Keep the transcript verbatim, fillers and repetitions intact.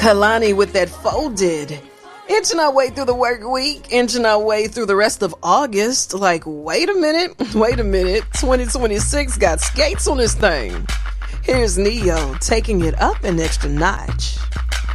Kalani with that folded. Inching our way through the work week, inching our way through the rest of August. Like, wait a minute, wait a minute. twenty twenty-six got skates on this thing. Here's Neo taking it up an extra notch.